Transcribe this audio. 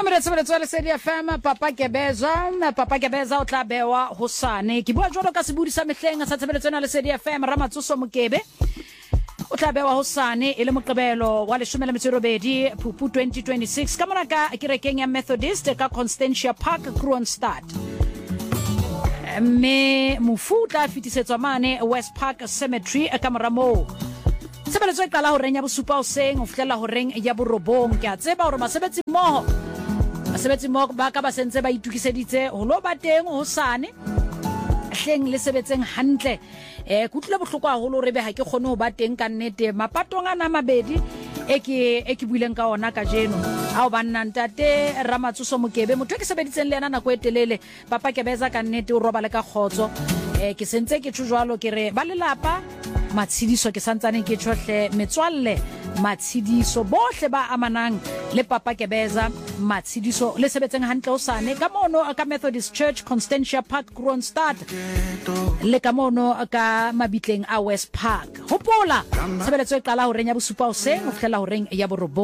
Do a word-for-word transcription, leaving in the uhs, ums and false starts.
Mamela tsebetso le Sedi F M Papa Kebeza Papa Kebeza o tla bewa hosane ke bua jwalo ka sebudi sa mehleng sa tsebetso na le Sedi F M Ramatsoso Mokebe o tla bewa hosane e le moqebelo wa leshome le metso e robedi Phupu twenty twenty-six ka mona ka kerekeng ya Methodist ka Constantia Park Kroonstad me mufuta fitisetswa mane West Park Cemetery ka moramo Sebetso e qala ho reng ya bosupa o seng o fihlela ho reng ya borobong ke a tseba hore basebetsi mmoho basebetsi mmoho ba ka ba sentse ba itukiseditse ho lo ba teng hosane hleng le sebetseng hantle eh kutlwe bohloko haholo re be ha ke kgone ho ba teng ka nnete mapatong ana mabedi e ke e ke buileng ka ona ka jeno a o banna ntate Ramatsoso Mokebe motho ke sebeditseng le yena nako e telele Papa Kebeza ka nnete o roba le ka khotso eh ke sentse ke tshujwalo ke re ba lelapa matshidiso ke santsane ke tsohle metswalle matshidiso bohle ba amanang le Papa Kebeza matshidiso le sebetseng hantle hosane ka mono ka Methodist Church Constantia Park Kroonstad le ka mono ka mabitleng a West Park hopola sebetso e qala ho reng ya bosupa o seng o fihlela ho reng ya borobo